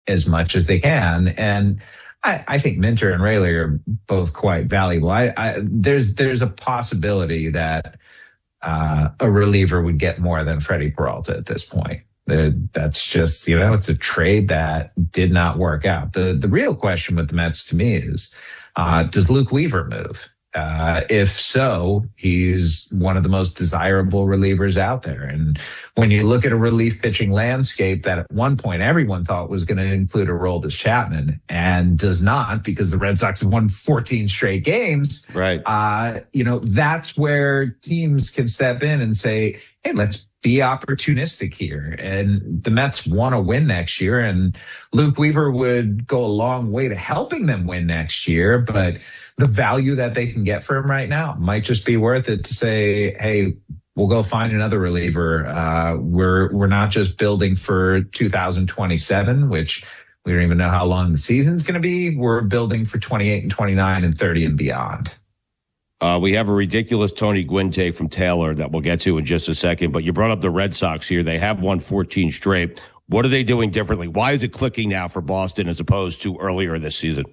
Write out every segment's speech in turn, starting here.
as much as they can. And I think Minter and Rayleigh are both quite valuable. There's a possibility that a reliever would get more than Freddie Peralta at this point. That's just, it's a trade that did not work out. The real question with the Mets to me is, does Luke Weaver move? If so, he's one of the most desirable relievers out there. And when you look at a relief pitching landscape that at one point everyone thought was going to include Aroldis Chapman and does not, because the Red Sox have won 14 straight games. Right. That's where teams can step in and say, hey, let's be opportunistic here. And the Mets want to win next year, and Luke Weaver would go a long way to helping them win next year. But the value that they can get for him right now might just be worth it to say, hey, we'll go find another reliever. We're not just building for 2027, which we don't even know how long the season's going to be. We're building for 28 and 29 and 30 and beyond. We have a ridiculous Tony Gwynn take from Taylor that we'll get to in just a second. But you brought up the Red Sox here. They have won 14 straight. What are they doing differently? Why is it clicking now for Boston as opposed to earlier this season?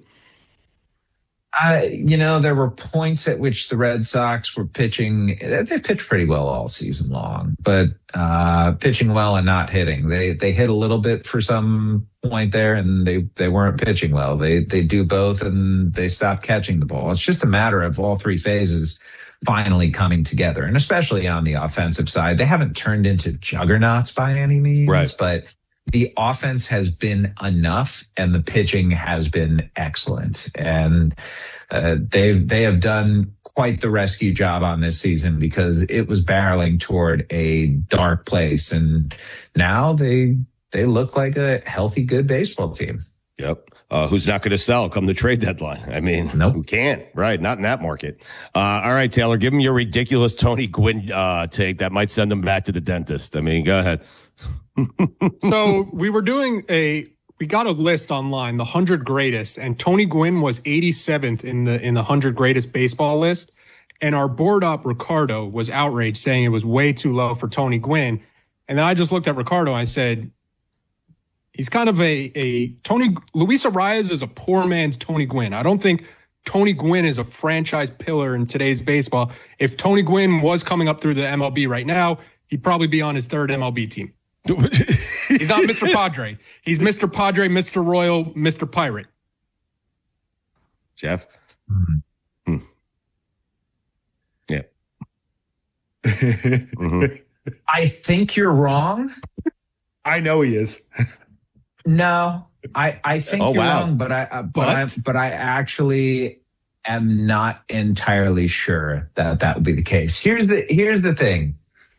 There were points at which the Red Sox were pitching. They've pitched pretty well all season long, but pitching well and not hitting. They hit a little bit for some point there, and they weren't pitching well. They do both, and they stop catching the ball. It's just a matter of all three phases finally coming together, and especially on the offensive side. They haven't turned into juggernauts by any means, right, but the offense has been enough and the pitching has been excellent. And they have done quite the rescue job on this season, because it was barreling toward a dark place. And now they look like a healthy, good baseball team. Yep. Who's not going to sell come the trade deadline? I mean, nope. Who can't? Right. Not in that market. All right, Taylor, give him your ridiculous Tony Gwynn take that might send him back to the dentist. I mean, go ahead. So we got a list online, the 100 greatest, and Tony Gwynn was 87th in the 100 greatest baseball list. And our board op Ricardo was outraged, saying it was way too low for Tony Gwynn. And then I just looked at Ricardo and I said, he's kind of Luis Arraez is a poor man's Tony Gwynn. I don't think Tony Gwynn is a franchise pillar in today's baseball. If Tony Gwynn was coming up through the MLB right now, he'd probably be on his third MLB team. He's not Mr. Padre. He's Mr. Padre, Mr. Royal, Mr. Pirate. Jeff? Yeah. I think you're wrong. I know he is. No, I think you're wrong, but I actually am not entirely sure that would be the case. Here's the thing.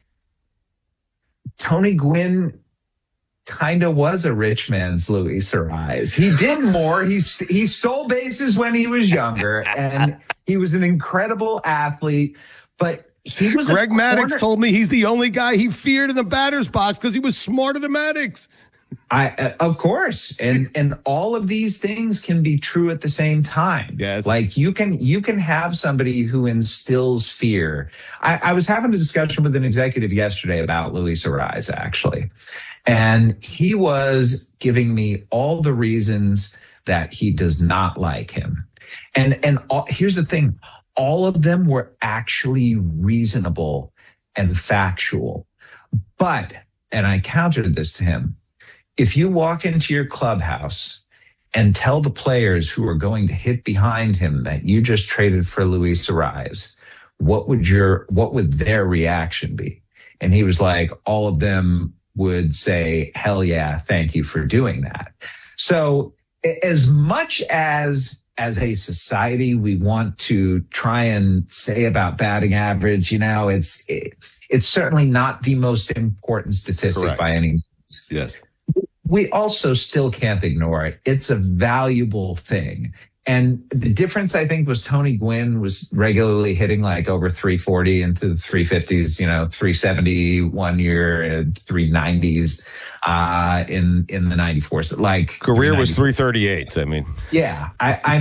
Tony Gwynn kind of was a rich man's Luis Arraez. He did more. He stole bases when he was younger, and he was an incredible athlete. But he was. Greg Maddux told me he's the only guy he feared in the batter's box because he was smarter than Maddux. Of course, and all of these things can be true at the same time. Yes. Like you can have somebody who instills fear. I was having a discussion with an executive yesterday about Luis Arraez, actually, and he was giving me all the reasons that he does not like him. And here's the thing: all of them were actually reasonable and factual. But, and I countered this to him, if you walk into your clubhouse and tell the players who are going to hit behind him that you just traded for Luis Arraez, what would their reaction be? And he was like, all of them would say, hell yeah, thank you for doing that. So as much as a society, we want to try and say about batting average, it's certainly not the most important statistic. Correct. By any means. Yes. We also still can't ignore it. It's a valuable thing. And the difference, I think, was Tony Gwynn was regularly hitting like over 340 into the 350s, 370 1 year, 390s in the 94s. Like career was 338. I mean, yeah.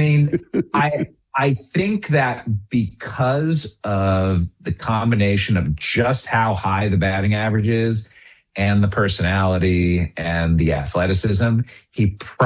I think that because of the combination of just how high the batting average is and the personality and the athleticism, he